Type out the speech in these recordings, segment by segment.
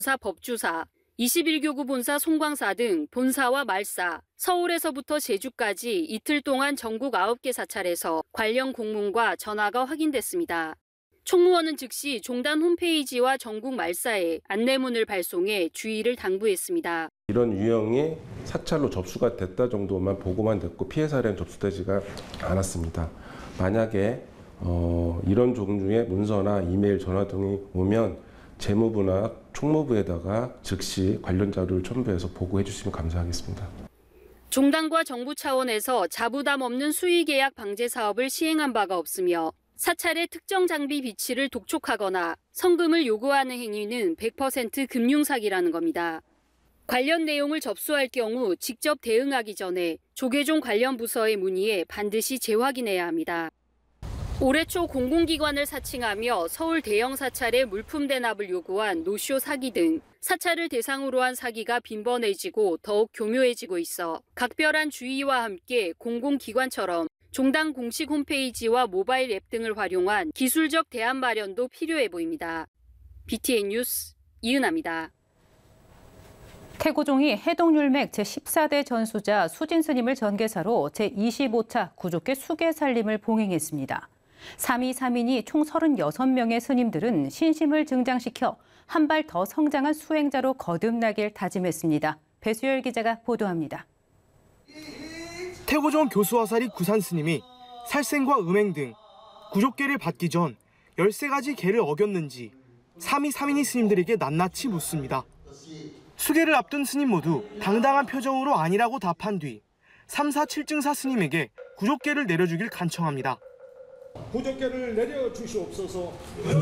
사 법주사, 21교구 본사 송광사 등 본사와 말사, 서울에서부터 제주까지 이틀 동안 전국 9개 사찰에서 관련 공문과 전화가 확인됐습니다. 총무원은 즉시 종단 홈페이지와 전국 말사에 안내문을 발송해 주의를 당부했습니다. 이런 유형이 사찰로 접수가 됐다 정도만 보고만 됐고 피해 사례는 접수되지가 않았습니다. 만약에 이런 종류의 문서나 이메일, 전화 등이 오면 재무부나 총무부에다가 즉시 관련 자료를 첨부해서 보고해 주시면 감사하겠습니다. 종단과 정부 차원에서 자부담 없는 수의계약 방제 사업을 시행한 바가 없으며 사찰의 특정 장비 비치를 독촉하거나 성금을 요구하는 행위는 100% 금융사기라는 겁니다. 관련 내용을 접수할 경우 직접 대응하기 전에 조계종 관련 부서에 문의해 반드시 재확인해야 합니다. 올해 초 공공기관을 사칭하며 서울 대형 사찰에 물품 대납을 요구한 노쇼 사기 등 사찰을 대상으로 한 사기가 빈번해지고 더욱 교묘해지고 있어 각별한 주의와 함께 공공기관처럼 종단 공식 홈페이지와 모바일 앱 등을 활용한 기술적 대안 마련도 필요해 보입니다. BTN 뉴스 이은아입니다. 태고종이 해동율맥 제14대 전수자 수진 스님을 전계사로 제25차 구족계 수계살림을 봉행했습니다. 3위3인이 총 36명의 스님들은 신심을 증장시켜 한 발 더 성장한 수행자로 거듭나길 다짐했습니다. 배수열 기자가 보도합니다. 태고종 교수화살이 구산 스님이 살생과 음행 등 구족계를 받기 전 13가지 계를 어겼는지 3위3인이 스님들에게 낱낱이 묻습니다. 수계를 앞둔 스님 모두 당당한 표정으로 아니라고 답한 뒤 3, 4, 7증사 스님에게 구족계를 내려주길 간청합니다. 구족계를 내려주시옵소서.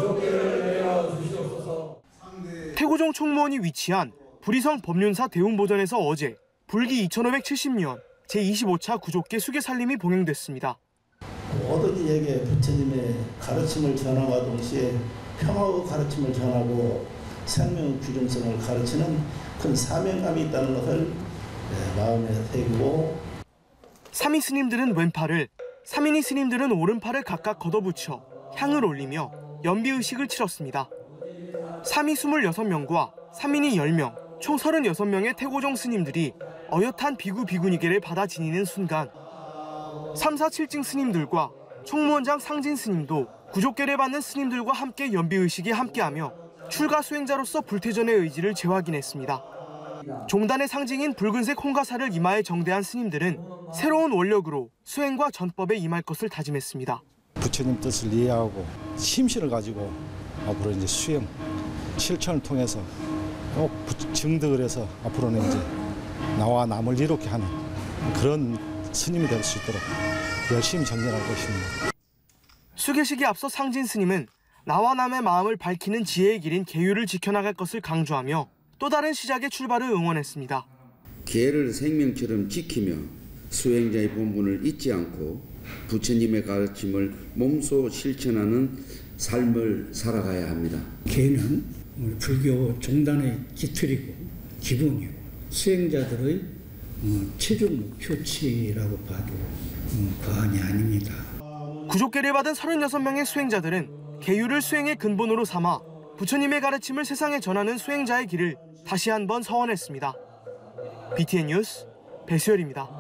태고종 총무원이 위치한 부리성 법륜사 대웅보전에서 어제 불기 2570년 제25차 구족계 수계살림이 봉행됐습니다. 모든 이에게 부처님의 가르침을 전함과 동시에 평화의 가르침을 전하고 생명의 균형성을 가르치는 큰 사명감이 있다는 것을 마음에 새기고 3위 스님들은 왼팔을, 3인이 스님들은 오른팔을 각각 걷어붙여 향을 올리며 연비의식을 치렀습니다. 3위 26명과 3인이 10명, 총 36명의 태고종 스님들이 어엿한 비구 비구니계를 받아 지니는 순간 3, 4, 7증 스님들과 총무원장 상진 스님도 구족계를 받는 스님들과 함께 연비의식에 함께하며 출가 수행자로서 불태전의 의지를 재확인했습니다. 종단의 상징인 붉은색 홍가사를 이마에 정대한 스님들은 새로운 원력으로 수행과 전법에 임할 것을 다짐했습니다. 부처님 뜻을 이해하고 심신을 가지고 앞으로 이제 수행, 실천을 통해서 꼭 증득을 해서 앞으로는 이제 나와 남을 이롭게 하는 그런 스님이 될 수 있도록 열심히 정진할 것입니다. 수계식에 앞서 상진 스님은 나와 남의 마음을 밝히는 지혜의 길인 계율을 지켜나갈 것을 강조하며 또 다른 시작의 출발을 응원했습니다. 계를 생명처럼 지키며 수행자의 본분을 잊지 않고 부처님의 가르침을 몸소 실천하는 삶을 살아가야 합니다. 계는 우리 불교 종단의 기틀이고 기본이고 수행자들의 최종 목표치라고 봐도 과언이 아닙니다. 구족계를 받은 36명의 수행자들은 계율을 수행의 근본으로 삼아 부처님의 가르침을 세상에 전하는 수행자의 길을 다시 한번 서원했습니다. BTN 뉴스 배수열입니다.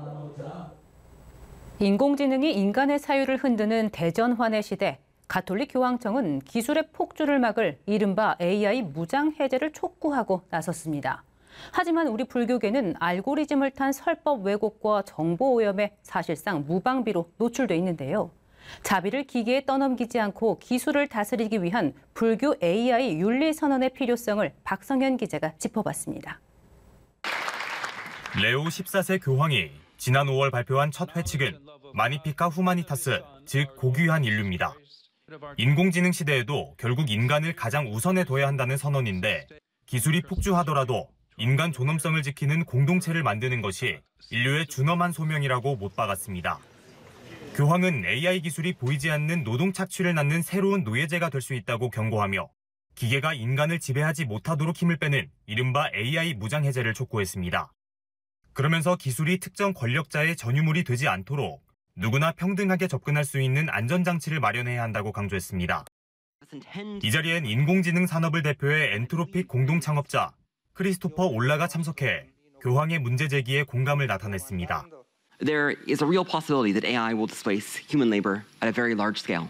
인공지능이 인간의 사유를 흔드는 대전환의 시대, 가톨릭 교황청은 기술의 폭주를 막을 이른바 AI 무장 해제를 촉구하고 나섰습니다. 하지만 우리 불교계는 알고리즘을 탄 설법 왜곡과 정보 오염에 사실상 무방비로 노출돼 있는데요. 자비를 기계에 떠넘기지 않고 기술을 다스리기 위한 불교 AI 윤리 선언의 필요성을 박성현 기자가 짚어봤습니다. 레오 14세 교황이 지난 5월 발표한 첫 회칙은 마니피카 후마니타스, 즉 고귀한 인류입니다. 인공지능 시대에도 결국 인간을 가장 우선에 둬야 한다는 선언인데 기술이 폭주하더라도 인간 존엄성을 지키는 공동체를 만드는 것이 인류의 준엄한 소명이라고 못 박았습니다. 교황은 AI 기술이 보이지 않는 노동 착취를 낳는 새로운 노예제가 될 수 있다고 경고하며 기계가 인간을 지배하지 못하도록 힘을 빼는 이른바 AI 무장 해제를 촉구했습니다. 그러면서 기술이 특정 권력자의 전유물이 되지 않도록 누구나 평등하게 접근할 수 있는 안전장치를 마련해야 한다고 강조했습니다. 이 자리엔 인공지능 산업을 대표해 엔트로픽 공동 창업자 크리스토퍼 올라가 참석해 교황의 문제 제기에 공감을 나타냈습니다. There is a real possibility that AI will displace human labor at a very large scale.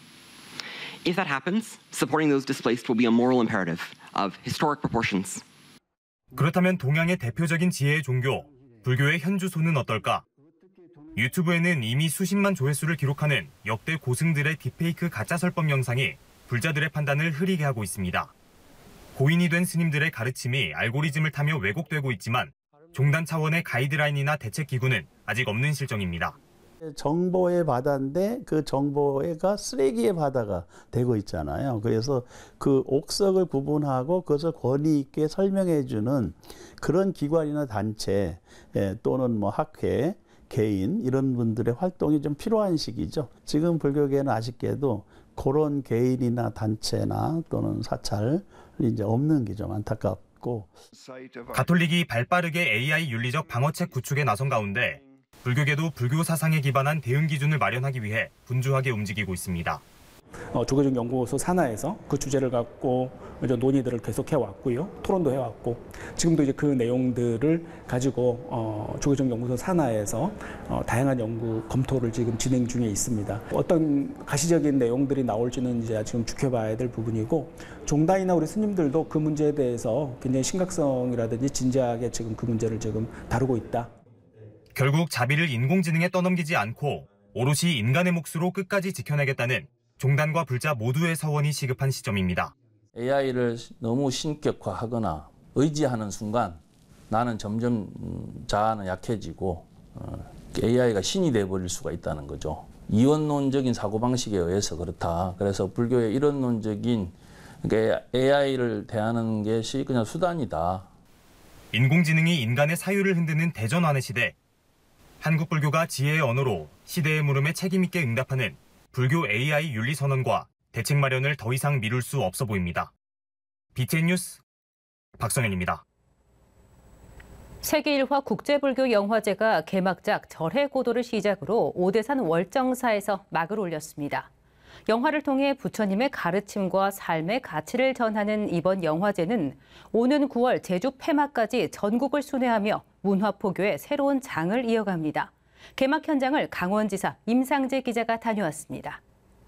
If that happens, supporting those displaced will be a moral imperative of historic proportions. 그렇다면 동양의 대표적인 지혜의 종교, 불교의 현주소는 어떨까? 유튜브에는 이미 수십만 조회수를 기록하는 역대 고승들의 딥페이크 가짜 설법 영상이 불자들의 판단을 흐리게 하고 있습니다. 고인이 된 스님들의 가르침이 알고리즘을 타며 왜곡되고 있지만 종단 차원의 가이드라인이나 대책기구는 아직 없는 실정입니다. 정보의 바다인데 그 정보가 쓰레기의 바다가 되고 있잖아요. 그래서 그 옥석을 구분하고 그것을 권위 있게 설명해주는 그런 기관이나 단체 또는 뭐 학회, 개인 이런 분들의 활동이 좀 필요한 시기죠. 지금 불교계는 아쉽게도 그런 개인이나 단체나 또는 사찰이 이제 없는 게 좀 안타깝고. 가톨릭이 발빠르게 AI 윤리적 방어책 구축에 나선 가운데 불교계도 불교 사상에 기반한 대응 기준을 마련하기 위해 분주하게 움직이고 있습니다. 조계종 연구소 산하에서 그 주제를 갖고 이제 논의들을 계속 해왔고요. 토론도 해왔고 지금도 이제 그 내용들을 가지고 조계종 연구소 산하에서 다양한 연구 검토를 지금 진행 중에 있습니다. 어떤 가시적인 내용들이 나올지는 이제 지금 지켜봐야 될 부분이고 종단이나 우리 스님들도 그 문제에 대해서 굉장히 심각성이라든지 진지하게 지금 그 문제를 지금 다루고 있다. 결국 자비를 인공지능에 떠넘기지 않고 오롯이 인간의 몫으로 끝까지 지켜내겠다는 종단과 불자 모두의 서원이 시급한 시점입니다. AI를 너무 신격화하거나 의지하는 순간 나는 점점 자아는 약해지고 AI가 신이 돼버릴 수가 있다는 거죠. 이원론적인 사고방식에 의해서 그렇다. 그래서 불교의 이론론적인 AI를 대하는 것이 그냥 수단이다. 인공지능이 인간의 사유를 흔드는 대전환의 시대. 한국 불교가 지혜의 언어로 시대의 물음에 책임있게 응답하는 불교 AI 윤리 선언과 대책 마련을 더 이상 미룰 수 없어 보입니다. BTN 뉴스 박성현입니다. 세계 1화 국제불교 영화제가 개막작 절의 고도를 시작으로 오대산 월정사에서 막을 올렸습니다. 영화를 통해 부처님의 가르침과 삶의 가치를 전하는 이번 영화제는 오는 9월 제주 폐막까지 전국을 순회하며 문화포교의 새로운 장을 이어갑니다. 개막 현장을 강원지사 임상재 기자가 다녀왔습니다.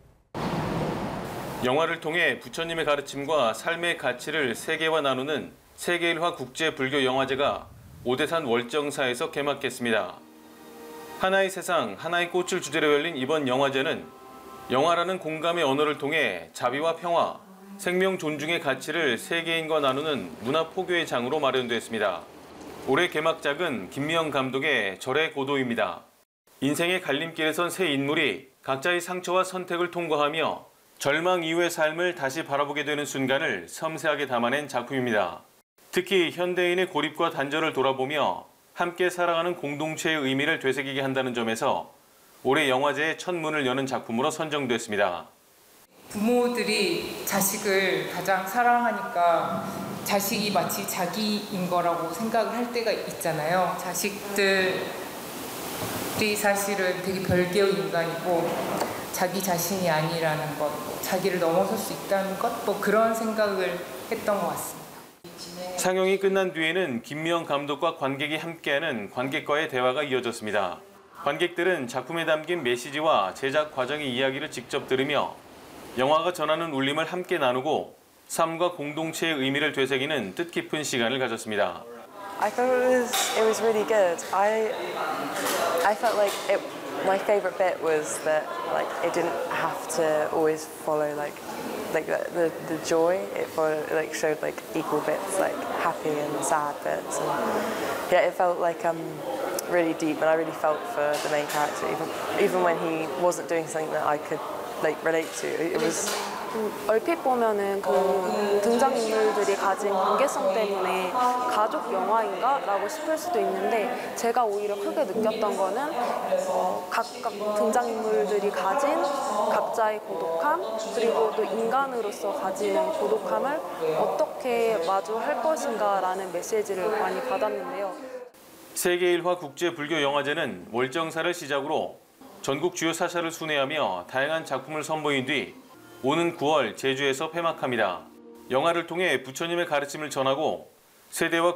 영화를 통해 부처님의 가르침과 삶의 가치를 세계와 나누는 세계 1화 국제불교영화제가 오대산 월정사에서 개막했습니다. 하나의 세상, 하나의 꽃을 주제로 열린 이번 영화제는 영화라는 공감의 언어를 통해 자비와 평화, 생명 존중의 가치를 세계인과 나누는 문화포교의 장으로 마련됐습니다. 올해 개막작은 김미영 감독의 절의 고도입니다. 인생의 갈림길에 선 세 인물이 각자의 상처와 선택을 통과하며 절망 이후의 삶을 다시 바라보게 되는 순간을 섬세하게 담아낸 작품입니다. 특히 현대인의 고립과 단절을 돌아보며 함께 살아가는 공동체의 의미를 되새기게 한다는 점에서 올해 영화제의 첫 문을 여는 작품으로 선정됐습니다. 부모들이 자식을 가장 사랑하니까 자식이 마치 자기인 거라고 생각을 할 때가 있잖아요. 자식들이 사실은 되게 별개의 인간이고 자기 자신이 아니라는 것, 자기를 넘어설 수 있다는 것, 뭐 그런 생각을 했던 것 같습니다. 상영이 끝난 뒤에는 김미영 감독과 관객이 함께하는 관객과의 대화가 이어졌습니다. 관객들은 작품에 담긴 메시지와 제작 과정의 이야기를 직접 들으며 영화가 전하는 울림을 함께 나누고 삶과 공동체의 의미를 되새기는 뜻깊은 시간을 가졌습니다. I thought it was really good. I felt like my favorite bit was that like it didn't have to always follow like the joy. It like showed like equal bits, like happy and sad bits. And yeah, it felt like really deep, and I really felt for the main character, even when he wasn't doing something that I could like relate to. It was. 얼핏 보면은 그 등장인물들이 가진 관계성 때문에 가족 영화인가? 라고 싶을 수도 있는데 제가 오히려 크게 느꼈던 거는 각각 등장인물들이 가진 각자의 고독함 그리고 또 인간으로서 가지는 고독함을 어떻게 마주할 것인가라는 메시지를 많이 받았는데요. 세계 1화 국제불교영화제는 월정사를 시작으로 전국 주요 사찰을 순회하며 다양한 작품을 선보인 뒤 오는 9월 제주에서 폐막합니다. 영화를 통해 부처님의 가르침을 전하고 세대와